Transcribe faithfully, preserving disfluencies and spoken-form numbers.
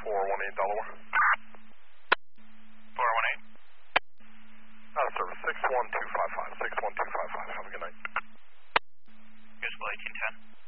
four one eight Delaware. four one eight. Out of service, six one two five five, six one two five five. Have a good night. Here's eighteen ten.